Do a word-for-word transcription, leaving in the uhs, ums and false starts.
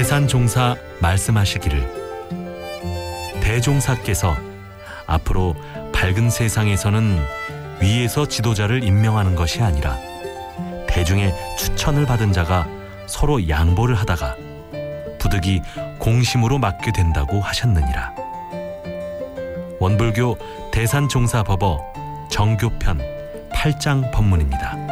대산종사 말씀하시기를 대종사께서 앞으로 밝은 세상에서는 위에서 지도자를 임명하는 것이 아니라 대중의 추천을 받은 자가 서로 양보를 하다가 부득이 공심으로 맡게 된다고 하셨느니라. 원불교 대산종사법어 정교편 팔 장 법문입니다.